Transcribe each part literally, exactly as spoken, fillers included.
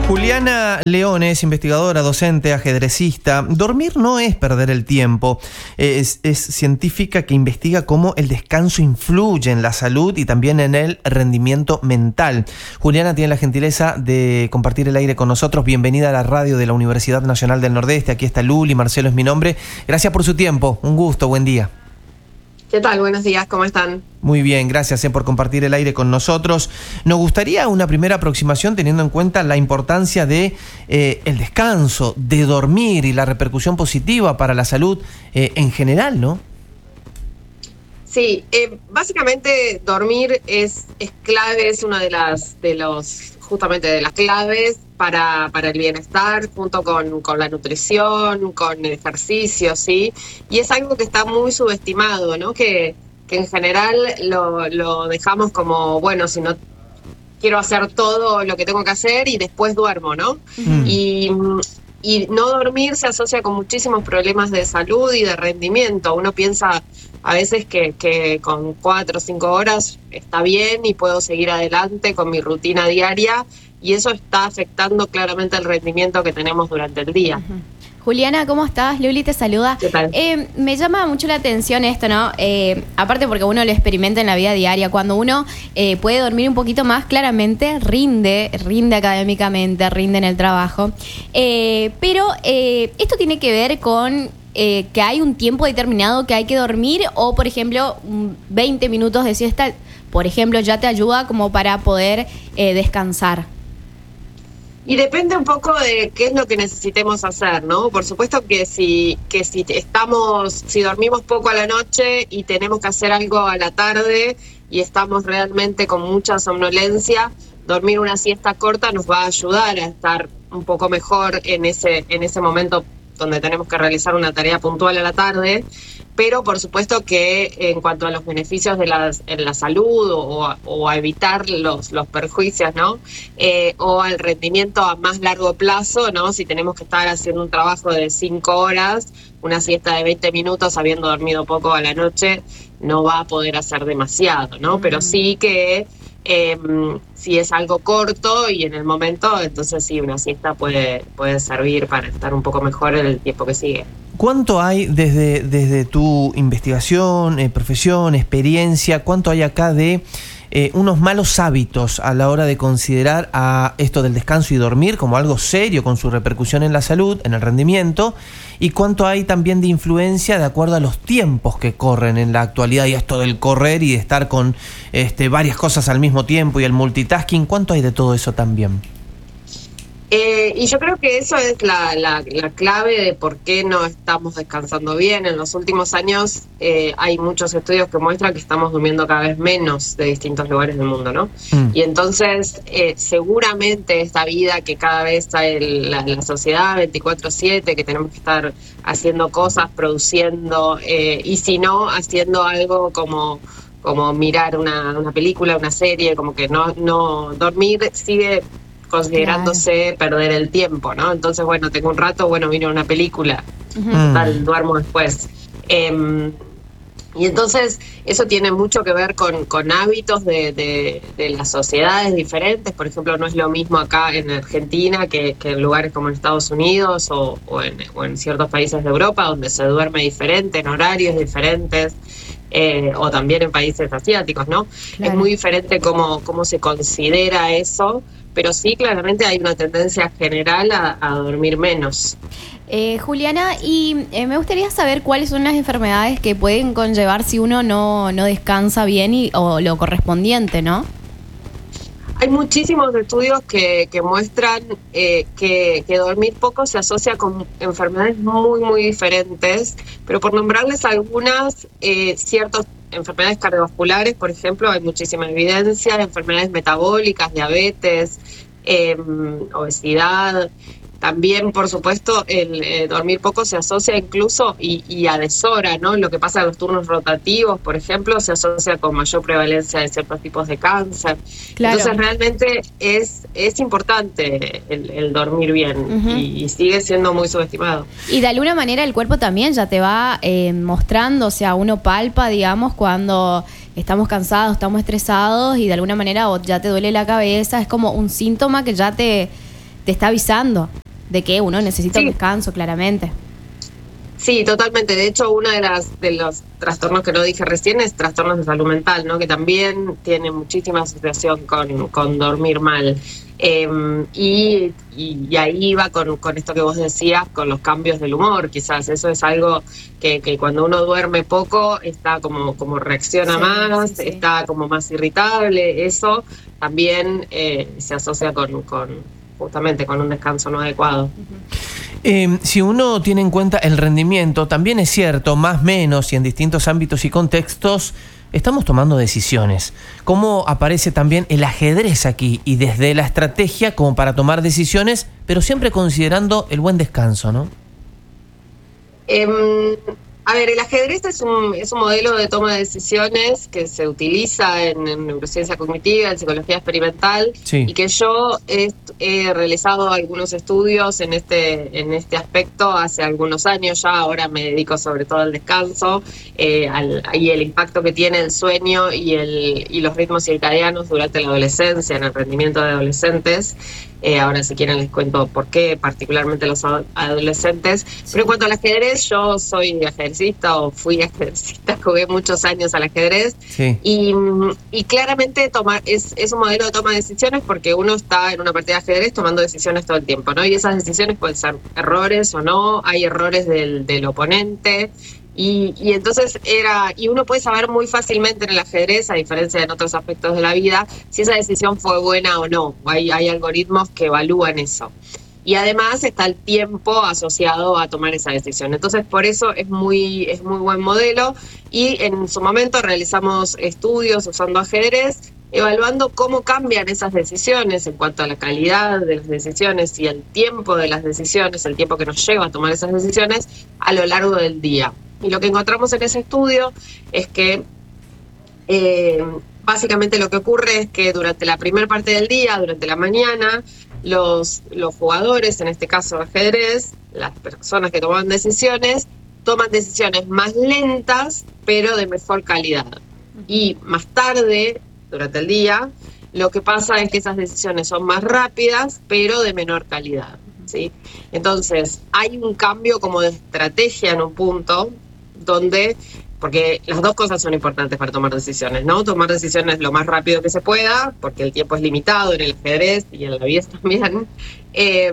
Juliana Leone es investigadora, docente, ajedrecista. Dormir no es perder el tiempo. Es, es científica que investiga cómo el descanso influye en la salud y también en el rendimiento mental. Juliana tiene la gentileza de compartir el aire con nosotros. Bienvenida a la radio de la Universidad Nacional del Nordeste. Aquí está Luli, Marcelo es mi nombre. Gracias por su tiempo. Un gusto, buen día. ¿Qué tal? Buenos días, ¿cómo están? Muy bien, gracias eh, por compartir el aire con nosotros. Nos gustaría una primera aproximación teniendo en cuenta la importancia de eh, el descanso, de dormir y la repercusión positiva para la salud eh, en general, ¿no? Sí, eh, básicamente dormir es, es clave, es una de las de los justamente de las claves para, para el bienestar, junto con, con la nutrición, con el ejercicio, ¿sí? Y es algo que está muy subestimado, ¿no? Que, que en general lo, lo dejamos como, bueno, si no quiero hacer todo lo que tengo que hacer y después duermo, ¿no? Mm. Y, y no dormir se asocia con muchísimos problemas de salud y de rendimiento. Uno piensa a veces que, que con cuatro o cinco horas está bien y puedo seguir adelante con mi rutina diaria, y eso está afectando claramente el rendimiento que tenemos durante el día. Uh-huh. Juliana, ¿cómo estás? Luli te saluda. ¿Qué tal? Eh, me llama mucho la atención esto, ¿no? Eh, aparte porque uno lo experimenta en la vida diaria. Cuando uno eh, puede dormir un poquito más, claramente rinde, rinde académicamente, rinde en el trabajo. Eh, pero eh, esto tiene que ver con eh, que hay un tiempo determinado que hay que dormir, o, por ejemplo, veinte minutos de siesta, por ejemplo, ya te ayuda como para poder eh, descansar. Y depende un poco de qué es lo que necesitemos hacer, ¿no? Por supuesto que si que si estamos, si dormimos poco a la noche y tenemos que hacer algo a la tarde y estamos realmente con mucha somnolencia, dormir una siesta corta nos va a ayudar a estar un poco mejor en ese en ese momento donde tenemos que realizar una tarea puntual a la tarde. Pero por supuesto que en cuanto a los beneficios de las, en la salud o a, o a evitar los, los perjuicios, ¿no? Eh, o al rendimiento a más largo plazo, ¿no? Si tenemos que estar haciendo un trabajo de cinco horas, una siesta de veinte minutos habiendo dormido poco a la noche no va a poder hacer demasiado, ¿no? Mm. Pero sí que eh, si es algo corto y en el momento, entonces sí, una siesta puede, puede servir para estar un poco mejor en el tiempo que sigue. ¿Cuánto hay desde, desde tu investigación, eh, profesión, experiencia, cuánto hay acá de eh, unos malos hábitos a la hora de considerar a esto del descanso y dormir como algo serio con su repercusión en la salud, en el rendimiento? ¿Y cuánto hay también de influencia de acuerdo a los tiempos que corren en la actualidad y esto del correr y de estar con este, varias cosas al mismo tiempo y el multitasking? ¿Cuánto hay de todo eso también? Eh, y yo creo que eso es la, la, la clave de por qué no estamos descansando bien. En los últimos años eh, hay muchos estudios que muestran que estamos durmiendo cada vez menos de distintos lugares del mundo, ¿no? Mm. Y entonces eh, seguramente esta vida que cada vez hay la, la sociedad veinticuatro siete, que tenemos que estar haciendo cosas, produciendo, eh, y si no, haciendo algo como... como mirar una, una película, una serie, como que no, no dormir sigue considerándose claro. perder el tiempo, ¿no? Entonces, bueno, tengo un rato, bueno, miro una película, uh-huh. tal, duermo después. Eh, y entonces eso tiene mucho que ver con, con hábitos de, de, de las sociedades diferentes. Por ejemplo, no es lo mismo acá en Argentina que, que en lugares como en Estados Unidos o, o, en, o en ciertos países de Europa, donde se duerme diferente, en horarios diferentes. Eh, o también en países asiáticos, ¿no? Claro. Es muy diferente cómo, cómo se considera eso, pero sí, claramente hay una tendencia general a, a dormir menos. Eh, Juliana, y eh, me gustaría saber cuáles son las enfermedades que pueden conllevar si uno no, no descansa bien y, o lo correspondiente, ¿no? Hay muchísimos estudios que, que muestran eh, que, que dormir poco se asocia con enfermedades muy, muy diferentes, pero por nombrarles algunas, eh, ciertas enfermedades cardiovasculares, por ejemplo, hay muchísima evidencia, enfermedades metabólicas, diabetes, eh, obesidad. También, por supuesto, el eh, dormir poco se asocia incluso y, y a deshora, ¿no? Lo que pasa en los turnos rotativos, por ejemplo, se asocia con mayor prevalencia de ciertos tipos de cáncer. Claro. Entonces, realmente es es importante el, el dormir bien, uh-huh. y, y sigue siendo muy subestimado. Y de alguna manera el cuerpo también ya te va eh, mostrando, o sea, uno palpa, digamos, cuando estamos cansados, estamos estresados y de alguna manera o ya te duele la cabeza, es como un síntoma que ya te... te está avisando de que uno necesita sí. un descanso, claramente. Sí, totalmente. De hecho, uno de, las, de los trastornos que no dije recién es trastornos de salud mental, ¿no? Que también tiene muchísima asociación con, con dormir mal. Eh, y, y, y ahí va con, con esto que vos decías, con los cambios del humor, quizás. Eso es algo que, que cuando uno duerme poco, está como, como reacciona sí, más, sí, sí. está como más irritable. Eso también eh, se asocia con, con justamente con un descanso no adecuado. Uh-huh. Eh, si uno tiene en cuenta el rendimiento, también es cierto, más o menos y en distintos ámbitos y contextos, estamos tomando decisiones. ¿Cómo aparece también el ajedrez aquí? Y desde la estrategia como para tomar decisiones, pero siempre considerando el buen descanso, ¿no? Eh, a ver, el ajedrez es un, es un modelo de toma de decisiones que se utiliza en, en neurociencia cognitiva, en psicología experimental, sí. y que yo he, he realizado algunos estudios en este, en este aspecto hace algunos años ya. Ahora me dedico sobre todo al descanso eh, al, y el impacto que tiene el sueño y, el, y los ritmos circadianos durante la adolescencia, en el rendimiento de adolescentes. Eh, ahora si quieren les cuento por qué, particularmente los adolescentes. Sí. Pero en cuanto al ajedrez, yo soy ajedrecista o fui ajedrecista, jugué muchos años al ajedrez. Sí. Y, y claramente tomar, es, es un modelo de toma de decisiones porque uno está en una partida de ajedrez tomando decisiones todo el tiempo, ¿no? Y esas decisiones pueden ser errores o no, hay errores del, del oponente. Y, y entonces era, y uno puede saber muy fácilmente en el ajedrez, a diferencia de en otros aspectos de la vida, si esa decisión fue buena o no. Hay, hay algoritmos que evalúan eso. Y además está el tiempo asociado a tomar esa decisión. Entonces, por eso es muy, es muy buen modelo. Y en su momento realizamos estudios usando ajedrez, evaluando cómo cambian esas decisiones en cuanto a la calidad de las decisiones y el tiempo de las decisiones, el tiempo que nos lleva a tomar esas decisiones a lo largo del día. Y lo que encontramos en ese estudio es que eh, básicamente lo que ocurre es que durante la primera parte del día, durante la mañana, los, los jugadores, en este caso ajedrez, las personas que toman decisiones, toman decisiones más lentas, pero de mejor calidad. Y más tarde, durante el día, lo que pasa es que esas decisiones son más rápidas, pero de menor calidad, ¿sí? Entonces, hay un cambio como de estrategia en un punto, donde, porque las dos cosas son importantes para tomar decisiones, ¿no? Tomar decisiones lo más rápido que se pueda, porque el tiempo es limitado en el ajedrez y en la vida también. Eh,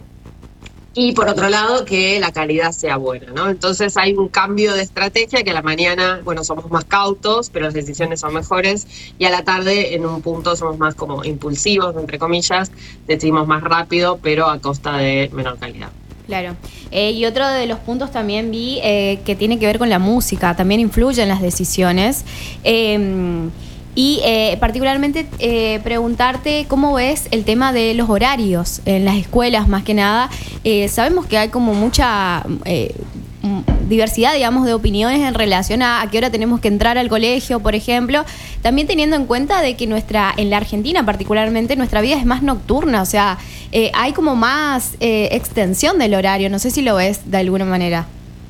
y por otro lado, que la calidad sea buena, ¿no? Entonces hay un cambio de estrategia que a la mañana, bueno, somos más cautos, pero las decisiones son mejores, y a la tarde, en un punto, somos más como impulsivos, entre comillas, decidimos más rápido, pero a costa de menor calidad. Claro. Eh, y otro de los puntos también vi eh, que tiene que ver con la música, también influye en las decisiones. Eh, y eh, particularmente eh, preguntarte cómo ves el tema de los horarios en las escuelas, más que nada. Eh, sabemos que hay como mucha eh, diversidad, digamos, de opiniones en relación a, a qué hora tenemos que entrar al colegio, por ejemplo, también teniendo en cuenta de que nuestra, en la Argentina particularmente, nuestra vida es más nocturna, o sea, eh, hay como más eh, extensión del horario, no sé si lo ves de alguna manera.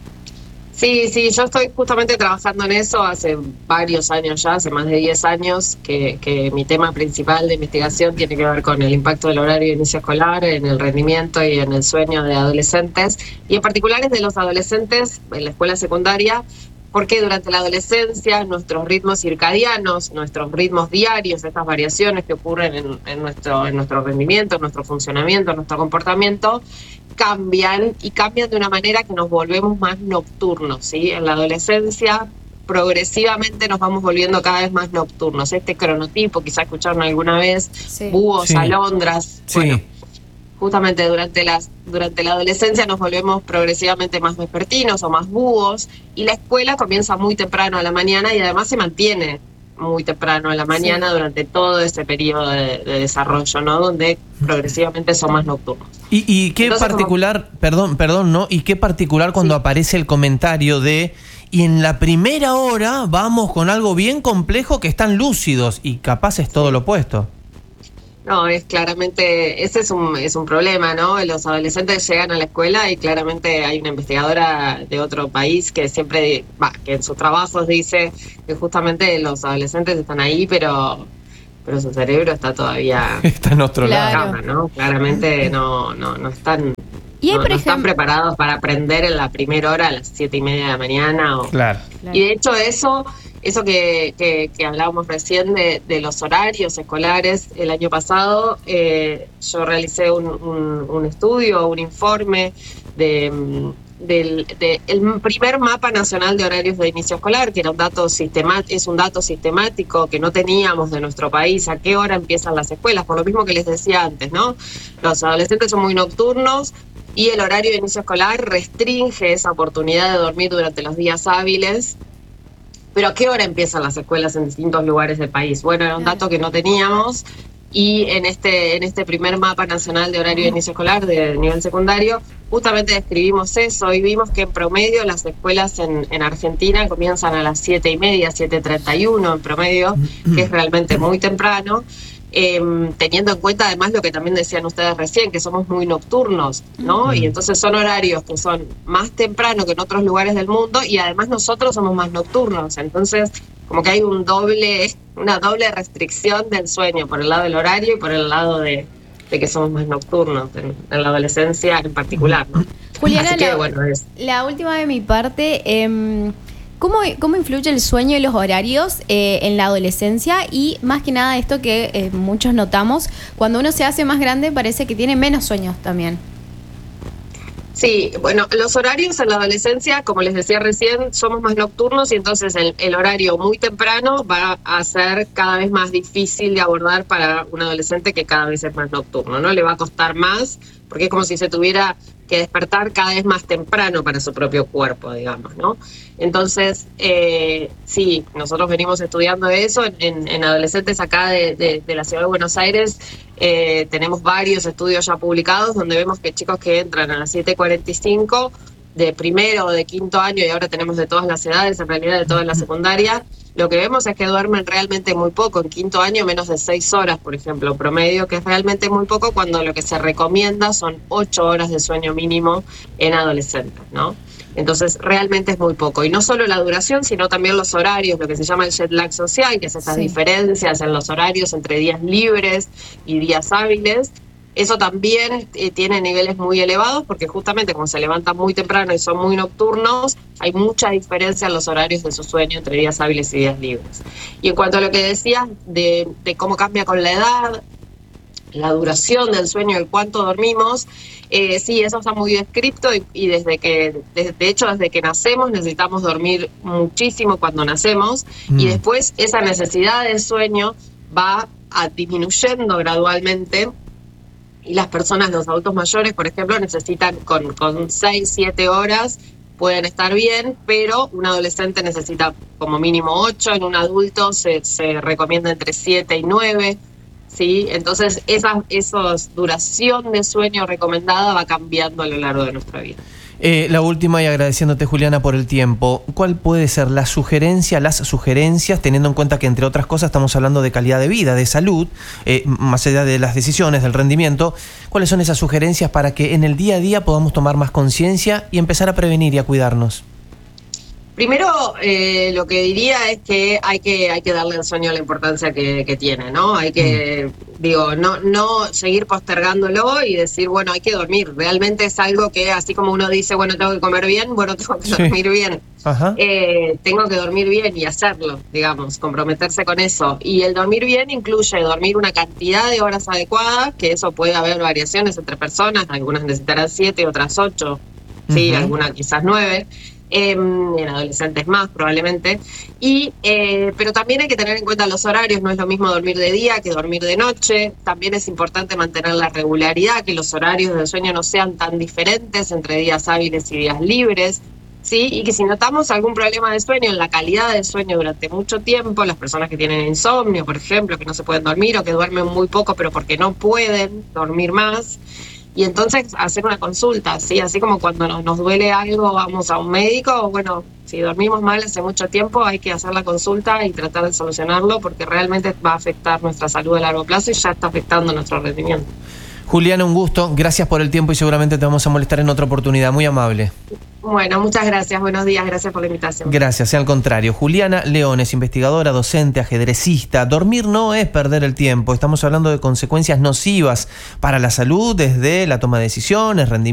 Sí, sí, yo estoy justamente trabajando en eso hace varios años ya, hace más de diez años, que, que mi tema principal de investigación tiene que ver con el impacto del horario de inicio escolar en el rendimiento y en el sueño de adolescentes, y en particular es de los adolescentes en la escuela secundaria, porque durante la adolescencia nuestros ritmos circadianos, nuestros ritmos diarios, estas variaciones que ocurren en, en, nuestro, en nuestro rendimiento, en nuestro funcionamiento, en nuestro comportamiento, cambian y cambian de una manera que nos volvemos más nocturnos, ¿sí? En la adolescencia progresivamente nos vamos volviendo cada vez más nocturnos. Este cronotipo, quizá escucharon alguna vez, sí. búhos, sí. alondras, sí. bueno, justamente durante, las, durante la adolescencia nos volvemos progresivamente más vespertinos o más búhos, y la escuela comienza muy temprano a la mañana y además se mantiene muy temprano a la mañana sí. durante todo ese periodo de, de desarrollo, ¿no? Donde progresivamente son más nocturnos. ¿Y, y qué Entonces, particular, como... perdón, perdón, ¿no? ¿Y qué particular cuando sí. aparece el comentario de y en la primera hora vamos con algo bien complejo que están lúcidos y capaz es todo lo opuesto? No, es claramente, ese es un, es un problema, ¿no? Los adolescentes llegan a la escuela y claramente hay una investigadora de otro país que siempre, bah, que en sus trabajos dice que justamente los adolescentes están ahí, pero, pero su cerebro está todavía está en otro Claro. lado. cama, ¿no? Claramente no, no, no están, Y hay, no, por no están ejemplo- preparados para aprender en la primera hora a las siete y media de la mañana. O, Claro. Claro. Y de hecho eso, eso que, que, que hablábamos recién de, de los horarios escolares, el año pasado eh, yo realicé un, un, un estudio, un informe de, del de el primer mapa nacional de horarios de inicio escolar, que era un dato sistemat- es un dato sistemático que no teníamos de nuestro país, a qué hora empiezan las escuelas, por lo mismo que les decía antes, ¿no? Los adolescentes son muy nocturnos, y el horario de inicio escolar restringe esa oportunidad de dormir durante los días hábiles. Pero ¿a qué hora empiezan las escuelas en distintos lugares del país? Bueno, era un dato que no teníamos, y en este en este primer mapa nacional de horario de inicio escolar de nivel secundario justamente describimos eso, y vimos que en promedio las escuelas en, en Argentina comienzan a las siete y media, siete treinta y uno en promedio, que es realmente muy temprano. Eh, teniendo en cuenta además lo que también decían ustedes recién, que somos muy nocturnos, ¿no? Mm. Y entonces son horarios que son más temprano que en otros lugares del mundo, y además nosotros somos más nocturnos, entonces como que hay un doble, una doble restricción del sueño por el lado del horario y por el lado de, de que somos más nocturnos en, en la adolescencia en particular, ¿no? Juliana, Así que, la, bueno, es- la última de mi parte, eh, ¿cómo, ¿cómo influye el sueño y los horarios eh, en la adolescencia? Y más que nada esto que eh, muchos notamos, cuando uno se hace más grande parece que tiene menos sueños también. Sí, bueno, los horarios en la adolescencia, como les decía recién, somos más nocturnos, y entonces el, el horario muy temprano va a ser cada vez más difícil de abordar para un adolescente que cada vez es más nocturno, ¿no? Le va a costar más, porque es como si se tuviera que despertar cada vez más temprano para su propio cuerpo, digamos, ¿no? Entonces, eh, sí, nosotros venimos estudiando eso en, en, en adolescentes acá de, de, de la ciudad de Buenos Aires. Eh, tenemos varios estudios ya publicados donde vemos que chicos que entran a las siete cuarenta y cinco de primero o de quinto año, y ahora tenemos de todas las edades, en realidad de toda la secundaria, lo que vemos es que duermen realmente muy poco. En quinto año menos de seis horas, por ejemplo, promedio, que es realmente muy poco, cuando lo que se recomienda son ocho horas de sueño mínimo en adolescentes, ¿no? Entonces realmente es muy poco, y no solo la duración, sino también los horarios, lo que se llama el jet lag social, que es esas Sí. diferencias en los horarios entre días libres y días hábiles. Eso también eh, tiene niveles muy elevados, porque justamente como se levantan muy temprano y son muy nocturnos, hay mucha diferencia en los horarios de su sueño entre días hábiles y días libres. Y en cuanto a lo que decías de, de cómo cambia con la edad, la duración del sueño, el cuánto dormimos, eh, sí, eso está muy descrito, y, y desde que, de, de hecho, desde que nacemos necesitamos dormir muchísimo cuando nacemos, Mm. y después esa necesidad de sueño va a disminuyendo gradualmente. Y las personas, los adultos mayores, por ejemplo, necesitan con, con seis, siete horas, pueden estar bien, pero un adolescente necesita como mínimo ocho, en un adulto se, se recomienda entre siete y nueve, ¿sí? Entonces esa esos duración de sueño recomendada va cambiando a lo largo de nuestra vida. Eh, la última, y agradeciéndote, Juliana, por el tiempo, ¿cuál puede ser la sugerencia, las sugerencias, teniendo en cuenta que, entre otras cosas, estamos hablando de calidad de vida, de salud, eh, más allá de las decisiones, del rendimiento? ¿Cuáles son esas sugerencias para que en el día a día podamos tomar más conciencia y empezar a prevenir y a cuidarnos? Primero, eh, lo que diría es que hay que hay que darle al sueño la importancia que, que tiene, ¿no? Hay que, mm. digo, no no seguir postergándolo y decir, bueno, hay que dormir. Realmente es algo que, así como uno dice, bueno, tengo que comer bien, bueno, tengo que Sí. dormir bien. Ajá. Eh, tengo que dormir bien y hacerlo, digamos, comprometerse con eso. Y el dormir bien incluye dormir una cantidad de horas adecuadas, que eso puede haber variaciones entre personas, algunas necesitarán siete, otras ocho, sí, Ujú. algunas quizás nueve. Eh, en adolescentes más probablemente, y eh, pero también hay que tener en cuenta los horarios. No es lo mismo dormir de día que dormir de noche. También es importante mantener la regularidad, que los horarios del sueño no sean tan diferentes entre días hábiles y días libres, ¿sí? Y que si notamos algún problema de sueño, en la calidad del sueño durante mucho tiempo, las personas que tienen insomnio, por ejemplo, que no se pueden dormir o que duermen muy poco pero porque no pueden dormir más, y entonces hacer una consulta, ¿sí? Así como cuando nos, nos duele algo vamos a un médico, bueno, si dormimos mal hace mucho tiempo hay que hacer la consulta y tratar de solucionarlo, porque realmente va a afectar nuestra salud a largo plazo y ya está afectando nuestro rendimiento. Juliana, un gusto, gracias por el tiempo y seguramente te vamos a molestar en otra oportunidad. Muy amable. Bueno, muchas gracias, buenos días, gracias por la invitación. Gracias, al contrario. Juliana Leones, investigadora, docente, ajedrecista. Dormir no es perder el tiempo, estamos hablando de consecuencias nocivas para la salud desde la toma de decisiones, rendimiento